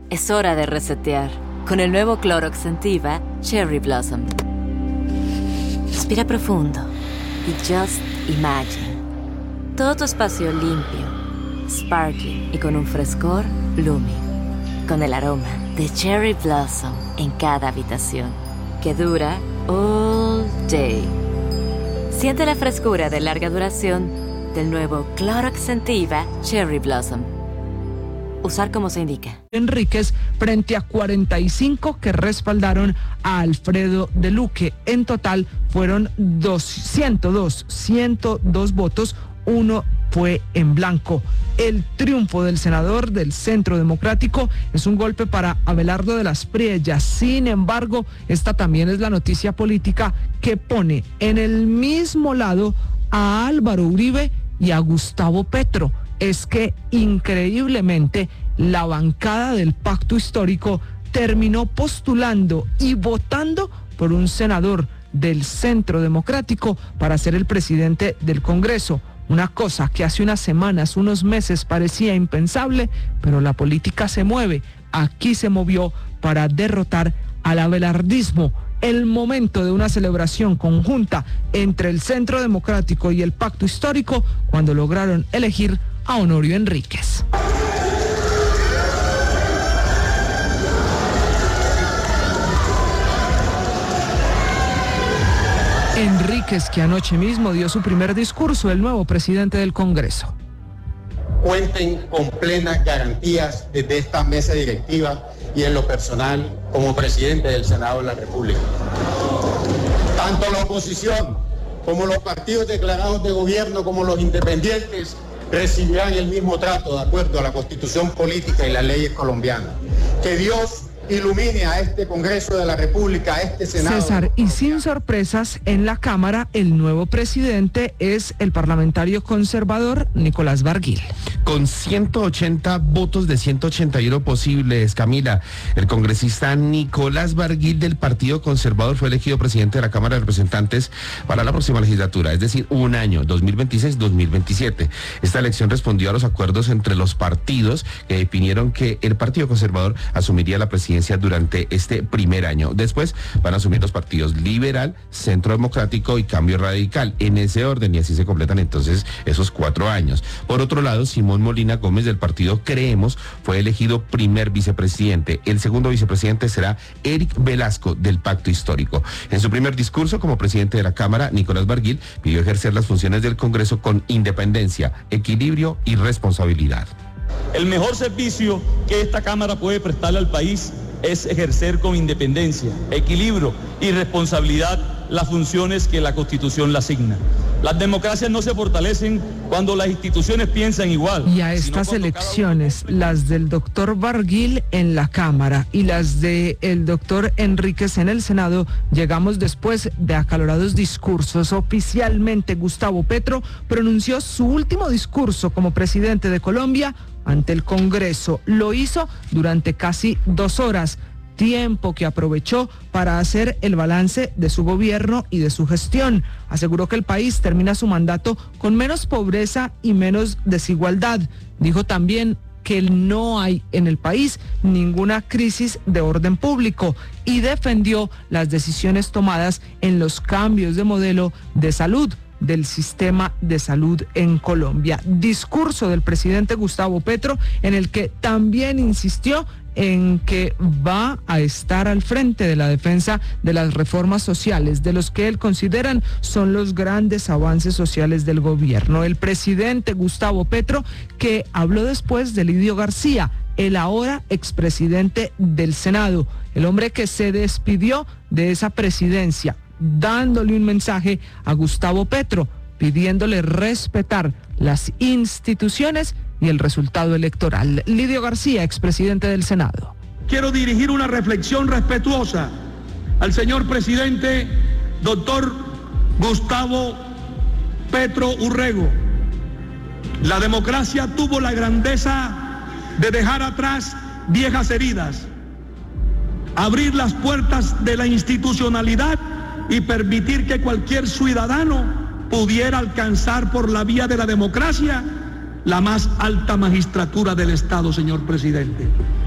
Es hora de resetear con el nuevo Clorox Scentiva Cherry Blossom. Respira profundo y just imagine. Todo tu espacio limpio, sparkling y con un frescor blooming. Con el aroma de Cherry Blossom en cada habitación, que dura all day. Siente la frescura de larga duración del nuevo Clorox Scentiva Cherry Blossom. Usar como se indica. Enríquez frente a 45 que respaldaron a Alfredo de Luque. En total fueron 102 votos, uno fue en blanco. El triunfo del senador del Centro Democrático es un golpe para Abelardo de las Priellas. Sin embargo, esta también es la noticia política que pone en el mismo lado a Álvaro Uribe y a Gustavo Petro. Es que increíblemente la bancada del Pacto Histórico terminó postulando y votando por un senador del Centro Democrático para ser el presidente del Congreso. Una cosa que hace unas semanas, unos meses parecía impensable, pero la política se mueve. Aquí se movió para derrotar al abelardismo. El momento de una celebración conjunta entre el Centro Democrático y el Pacto Histórico cuando lograron elegir a Honorio Enríquez. Enríquez, que anoche mismo dio su primer discurso, el nuevo presidente del Congreso. Cuenten con plenas garantías desde esta mesa directiva y en lo personal como presidente del Senado de la República. Tanto la oposición como los partidos declarados de gobierno como los independientes recibirán el mismo trato de acuerdo a la Constitución política y las leyes colombianas. Que Dios ilumine a este Congreso de la República, a este Senado. César, y sin sorpresas, en la Cámara el nuevo presidente es el parlamentario conservador Nicolás Barguil. Con 180 votos de 181 posibles, Camila, el congresista Nicolás Barguil del Partido Conservador fue elegido presidente de la Cámara de Representantes para la próxima legislatura, es decir, un año, 2026-2027. Esta elección respondió a los acuerdos entre los partidos que definieron que el Partido Conservador asumiría la presidencia durante este primer año. Después van a asumir los partidos Liberal, Centro Democrático y Cambio Radical, en ese orden, y así se completan entonces esos 4 años. Por otro lado, Simón Molina Gómez del partido Creemos fue elegido primer vicepresidente. El segundo vicepresidente será Eric Velasco del Pacto Histórico. En su primer discurso como presidente de la Cámara, Nicolás Barguil pidió ejercer las funciones del Congreso con independencia, equilibrio y responsabilidad. El mejor servicio que esta Cámara puede prestarle al país es ejercer con independencia, equilibrio y responsabilidad las funciones que la Constitución le asigna. Las democracias no se fortalecen cuando las instituciones piensan igual. Y a estas elecciones, las del doctor Barguil en la Cámara y las del doctor Enríquez en el Senado, llegamos después de acalorados discursos. Oficialmente, Gustavo Petro pronunció su último discurso como presidente de Colombia ante el Congreso. Lo hizo durante casi 2 horas, tiempo que aprovechó para hacer el balance de su gobierno y de su gestión. Aseguró que el país termina su mandato con menos pobreza y menos desigualdad. Dijo también que no hay en el país ninguna crisis de orden público y defendió las decisiones tomadas en los cambios de modelo de salud del sistema de salud en Colombia. Discurso del presidente Gustavo Petro en el que también insistió en que va a estar al frente de la defensa de las reformas sociales, de los que él consideran son los grandes avances sociales del gobierno. El presidente Gustavo Petro, que habló después de Lidio García, el ahora expresidente del Senado, el hombre que se despidió de esa presidencia, dándole un mensaje a Gustavo Petro, pidiéndole respetar las instituciones y el resultado electoral. Lidio García, expresidente del Senado. Quiero dirigir una reflexión respetuosa al señor presidente, doctor Gustavo Petro Urrego. La democracia tuvo la grandeza de dejar atrás viejas heridas, abrir las puertas de la institucionalidad y permitir que cualquier ciudadano pudiera alcanzar por la vía de la democracia la más alta magistratura del Estado, señor presidente.